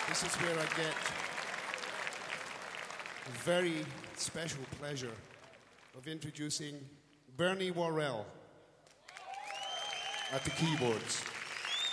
This is where I get the very special pleasure of introducing Bernie Worrell at the keyboards.